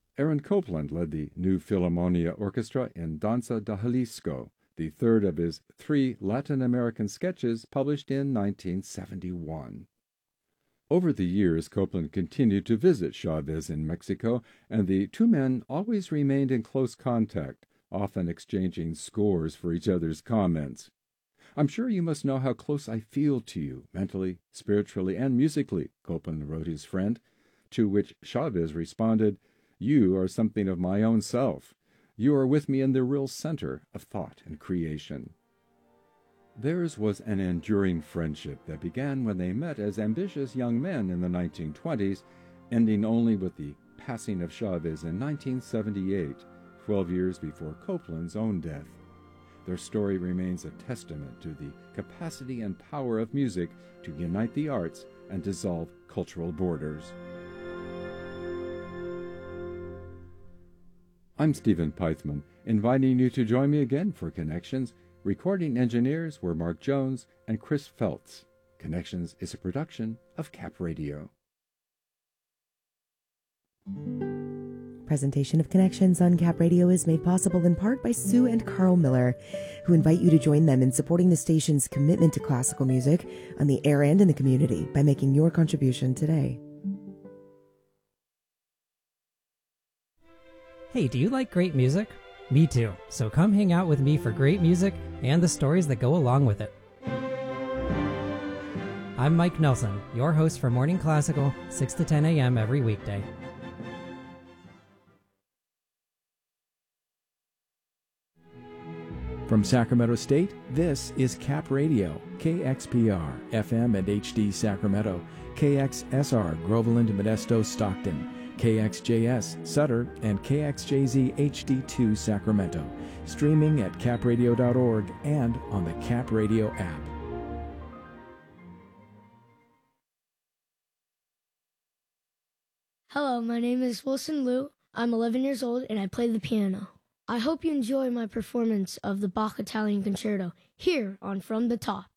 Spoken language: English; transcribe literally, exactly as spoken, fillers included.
Aaron Copland led the New Philharmonia Orchestra in Danza de Jalisco, the third of his three Latin American sketches published in nineteen seventy-one. Over the years, Copland continued to visit Chavez in Mexico, and the two men always remained in close contact, often exchanging scores for each other's comments. "I'm sure you must know how close I feel to you, mentally, spiritually, and musically," Copland wrote his friend, to which Chavez responded, "You are something of my own self. You are with me in the real center of thought and creation." Theirs was an enduring friendship that began when they met as ambitious young men in the nineteen twenties, ending only with the passing of Chavez in nineteen seventy-eight, twelve years before Copland's own death. Their story remains a testament to the capacity and power of music to unite the arts and dissolve cultural borders. I'm Stephen Pythman, inviting you to join me again for Connections. Recording engineers were Mark Jones and Chris Feltz. Connections is a production of Cap Radio. Presentation of Connections on Cap Radio is made possible in part by Sue and Carl Miller, who invite you to join them in supporting the station's commitment to classical music on the air and in the community by making your contribution today. Hey, do you like great music? Me too, so come hang out with me for great music and the stories that go along with it. I'm Mike Nelson, your host for Morning Classical, six to ten a.m. every weekday. From Sacramento State, this is Cap Radio, K X P R, F M and H D Sacramento, K X S R, Groveland, Modesto, Stockton, K X J S, Sutter, and K X J Z H D two Sacramento, streaming at cap radio dot org and on the Cap Radio app. Hello, my name is Wilson Liu. I'm eleven years old and I play the piano. I hope you enjoy my performance of the Bach Italian Concerto here on From the Top.